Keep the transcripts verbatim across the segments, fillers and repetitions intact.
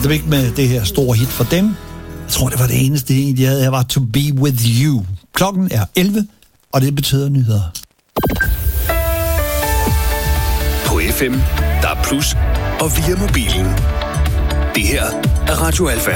The Big med det her store hit for dem. Jeg tror, det var det eneste, de havde. Jeg var To Be With You. Klokken er elleve, og det betyder nyheder. På F M, der er plus, og via mobilen. Det her er Radio Alfa.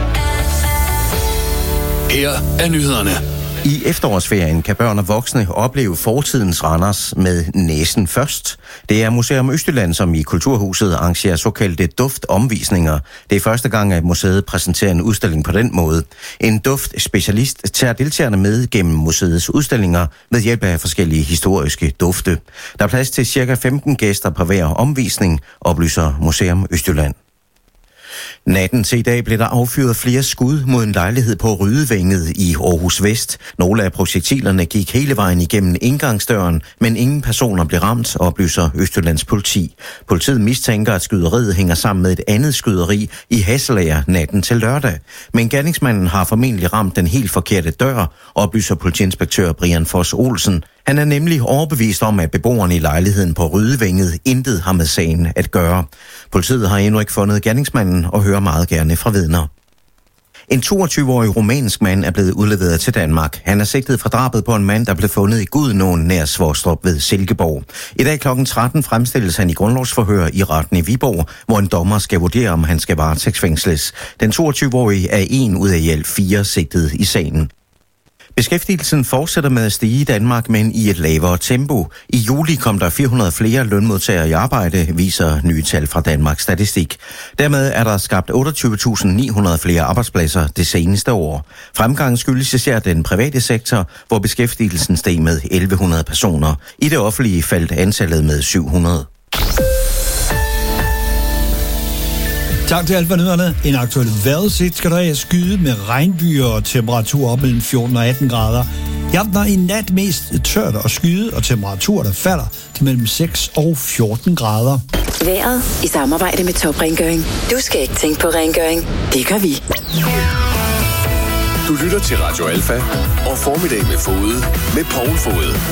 Her er nyhederne. I efterårsferien kan børn og voksne opleve fortidens Randers med næsen først. Det er Museum Østjylland, som i Kulturhuset arrangerer såkaldte duftomvisninger. Det er første gang, at museet præsenterer en udstilling på den måde. En duftspecialist tager deltagerne med gennem museets udstillinger ved hjælp af forskellige historiske dufte. Der er plads til cirka femten gæster på hver omvisning, oplyser Museum Østjylland. Natten til i dag blev der affyret flere skud mod en lejlighed på Rydevænget i Aarhus Vest. Nogle af projektilerne gik hele vejen igennem indgangsdøren, men ingen personer blev ramt, oplyser Østjyllands politi. Politiet mistænker, at skyderiet hænger sammen med et andet skyderi i Hasselager natten til lørdag. Men gerningsmanden har formentlig ramt den helt forkerte dør, oplyser politiinspektør Brian Foss Olsen. Han er nemlig overbevist om, at beboerne i lejligheden på Rydevænget intet har med sagen at gøre. Politiet har endnu ikke fundet gerningsmanden og hører meget gerne fra vidner. En toogtyve-årig rumænsk mand er blevet udleveret til Danmark. Han er sigtet for drabet på en mand, der blev fundet i Gudenåen nær Svostrup ved Silkeborg. I dag klokken tretten fremstilles han i grundlovsforhør i retten i Viborg, hvor en dommer skal vurdere, om han skal varetægtsfængsles. Den toogtyve-årige er en ud af i alt fire sigtede i sagen. Beskæftigelsen fortsætter med at stige i Danmark, men i et lavere tempo. I juli kom der fire hundrede flere lønmodtagere i arbejde, viser nye tal fra Danmarks Statistik. Dermed er der skabt otteogtyve tusind ni hundrede flere arbejdspladser det seneste år. Fremgangen skyldes især den private sektor, hvor beskæftigelsen steg med elleve hundrede personer. I det offentlige faldt antallet med syv hundrede. Tak til Alfa-nyhederne. En aktuel vejrudsigt skal der have skyde med regnbyer og temperatur op mellem fjorten og atten grader. I aften er i nat mest tørt og skyde, og temperaturer der falder til mellem seks og fjorten grader. Vejret i samarbejde med Top Rengøring. Du skal ikke tænke på rengøring. Det gør vi. Du lytter til Radio Alfa og Formiddag med Fode med Poul Fode.